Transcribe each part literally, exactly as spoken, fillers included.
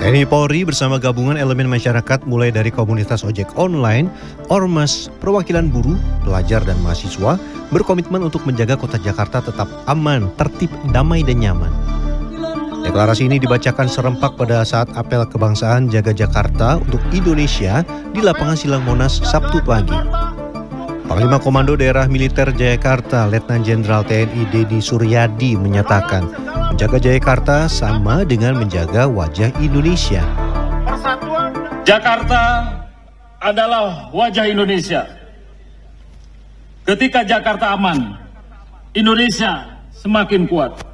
T N I Polri bersama gabungan elemen masyarakat mulai dari komunitas ojek online, ormas, perwakilan buruh, pelajar dan mahasiswa berkomitmen untuk menjaga kota Jakarta tetap aman, tertib, damai dan nyaman. Deklarasi ini dibacakan serempak pada saat apel kebangsaan Jaga Jakarta untuk Indonesia di lapangan Silang Monas Sabtu pagi. Panglima Komando Daerah Militer Jayakarta, Letnan Jenderal T N I Deddy Suryadi menyatakan, menjaga Jayakarta sama dengan menjaga wajah Indonesia. Jakarta adalah wajah Indonesia. Ketika Jakarta aman, Indonesia semakin kuat.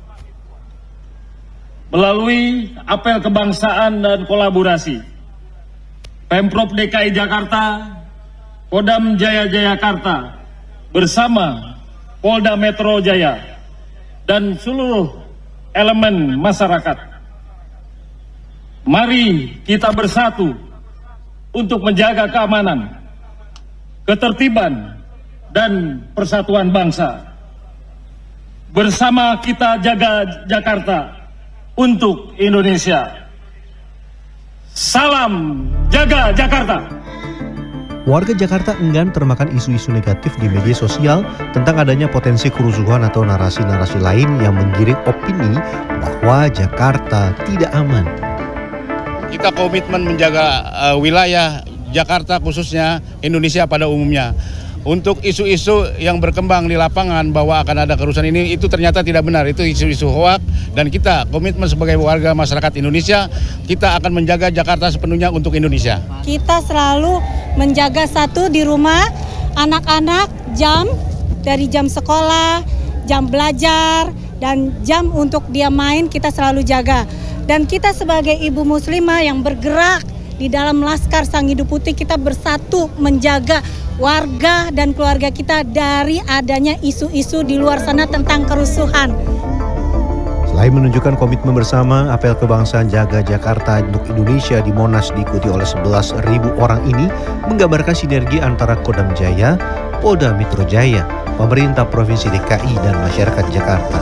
Melalui apel kebangsaan dan kolaborasi, Pemprov D K I Jakarta, Kodam Jaya Jayakarta bersama Polda Metro Jaya dan seluruh elemen masyarakat. Mari kita bersatu untuk menjaga keamanan, ketertiban, dan persatuan bangsa. Bersama kita jaga Jakarta untuk Indonesia. Salam jaga Jakarta. Warga Jakarta enggan termakan isu-isu negatif di media sosial tentang adanya potensi kerusuhan atau narasi-narasi lain yang menggiring opini bahwa Jakarta tidak aman. Kita komitmen menjaga uh, wilayah Jakarta khususnya Indonesia pada umumnya. Untuk isu-isu yang berkembang di lapangan bahwa akan ada kerusuhan ini, itu ternyata tidak benar. Itu isu-isu hoak, dan kita komitmen sebagai warga masyarakat Indonesia, kita akan menjaga Jakarta sepenuhnya untuk Indonesia. Kita selalu menjaga satu di rumah, anak-anak jam, dari jam sekolah, jam belajar, dan jam untuk dia main kita selalu jaga. Dan kita sebagai ibu muslimah yang bergerak di dalam Laskar Sang Hidup Putih, kita bersatu menjaga warga dan keluarga kita dari adanya isu-isu di luar sana tentang kerusuhan. Selain menunjukkan komitmen bersama, apel kebangsaan Jaga Jakarta untuk Indonesia di Monas diikuti oleh sebelas ribu orang ini menggambarkan sinergi antara Kodam Jaya, Polda Metro Jaya, pemerintah Provinsi D K I dan masyarakat Jakarta.